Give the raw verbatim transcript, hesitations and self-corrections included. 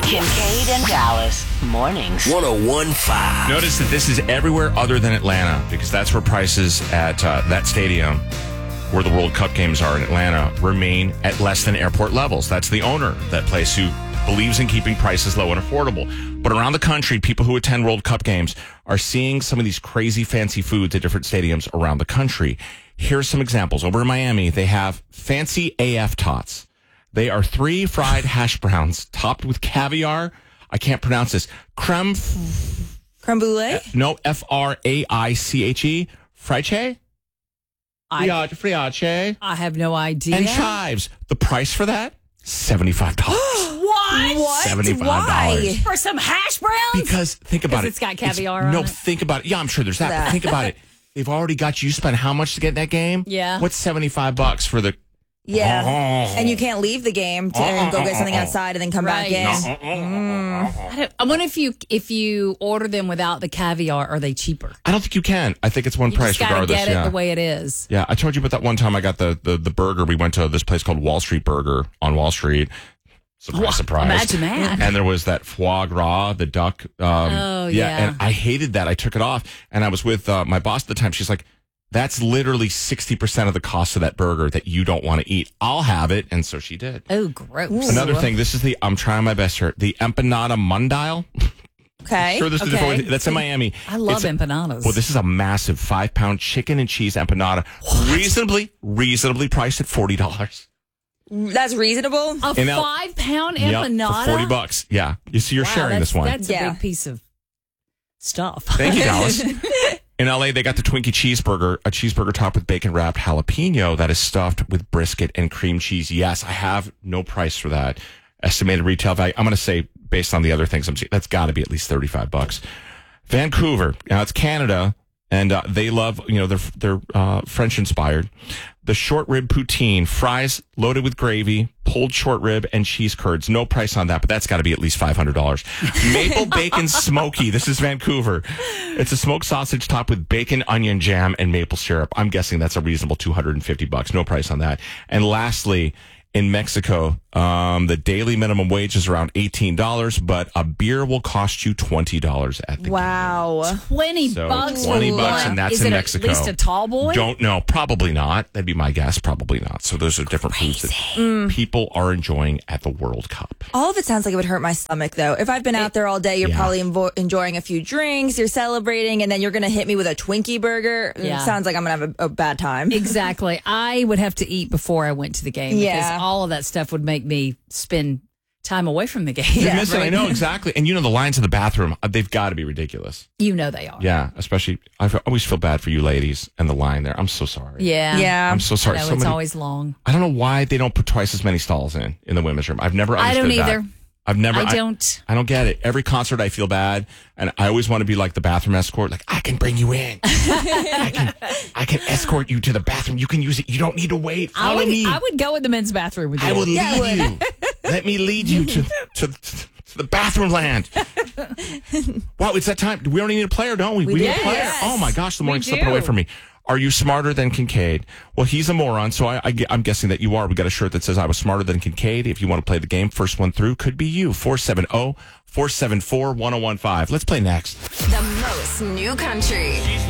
Kincaid and Dallas mornings. one oh one point five. Notice that this is everywhere other than Atlanta, because that's where prices at uh, that stadium where the World Cup games are in Atlanta remain at less than airport levels. That's the owner of that place who believes in keeping prices low and affordable. But around the country, people who attend World Cup games are seeing some of these crazy fancy foods at different stadiums around the country. Here's some examples. Over in Miami, they have fancy A F tots. They are three fried hash browns topped with caviar. I can't pronounce this. Creme... F- Creme brulee? no, F R A I C H E. Friche? I, Friace. I have no idea. And chives. The price for that? seventy-five dollars. What? What? seventy-five dollars. Why? For some hash browns? Because think about it. it's got caviar no, on it? think about it. Yeah, I'm sure there's that. That. But think about it. They've already got you spend how much to get in that game? Yeah. What's seventy-five bucks for the... Yeah. Oh. And you can't leave the game to and go get something outside and then come back Right. in. I, don't, I wonder if you if you order them without the caviar, are they cheaper? I don't think you can. I think it's one You price just gotta regardless. get it yeah. the way it is. Yeah, I told you about that one time I got the, the, the burger. We went to this place called Wall Street Burger on Wall Street. Surprise, surprise. Imagine that. And there was that foie gras, the duck. Um, Oh, yeah. And I hated that. I took it off. And I was with uh, my boss at the time. She's like, that's literally sixty percent of the cost of that burger that you don't want to eat. I'll have it. And so she did. Oh, gross. Another thing, this is the, I'm trying my best here, the empanada mundial. Okay. Sure, this is a Okay. different way. That's in Miami. I love It's a- empanadas. Well, this is a massive five pound chicken and cheese empanada. Reasonably, reasonably priced at forty dollars. That's reasonable. a in L- five pound Yep, empanada? for forty bucks. Yeah. You see, you're Wow, sharing that's, this one. That's Yeah. a big piece of stuff. Thank you, Dallas. In L A, they got the Twinkie cheeseburger, a cheeseburger topped with bacon wrapped jalapeno that is stuffed with brisket and cream cheese. Yes, I have no price for that. Estimated retail value, I'm going to say, based on the other things I'm seeing, that's got to be at least thirty-five bucks. Vancouver, now it's Canada, and uh, they love, you know, they're, they're uh, French inspired. The short rib poutine, fries loaded with gravy, pulled short rib, and cheese curds. No price on that, but that's got to be at least five hundred dollars. Maple bacon smoky. This is Vancouver. It's a smoked sausage topped with bacon, onion jam, and maple syrup. I'm guessing that's a reasonable two hundred fifty bucks. No price on that. And lastly, in Mexico, um, the daily minimum wage is around eighteen dollars, but a beer will cost you twenty dollars at the Wow. twenty So bucks. twenty for bucks, one. and that's Is in it Mexico. At least a tall boy? Don't know. Probably not. That'd be my guess. Probably not. So those are different foods that people are enjoying at the World Cup. All of it sounds like it would hurt my stomach, though. If I've been out there all day, you're Yeah. probably invo- enjoying a few drinks, you're celebrating, and then you're going to hit me with a Twinkie burger. Yeah. It sounds like I'm going to have a, a bad time. Exactly. I would have to eat before I went to the game Yeah. because all of that stuff would make me spend time away from the game. You miss it. I know exactly. And you know the lines in the bathroom, uh, they've got to be ridiculous. You know they are. Yeah, especially I always feel bad for you ladies and the line there. I'm so sorry. Yeah. Yeah. I'm so sorry. I know, so it's many, always long. I don't know why they don't put twice as many stalls in in the women's room. I've never I understood don't that. either. I've never. I don't. I, don't get it. Every concert, I feel bad, and I always want to be like the bathroom escort. Like I can bring you in. I can. I can escort you to the bathroom. You can use it. You don't need to wait. I Follow would, me. I would go in the men's bathroom with you. I will Yeah, I lead you. Let me lead you to to, to the bathroom land. Wow, it's that time. We only need a player, don't we? We, need do. a player. Yes. Oh my gosh, the morning's We slipping do. away from me. Are you smarter than Kincaid? Well, he's a moron, so I, I, I'm guessing that you are. We got a shirt that says I was smarter than Kincaid. If you want to play the game, first one through could be you. four seven zero, four seven four, one zero one five. Let's play next. The most new country.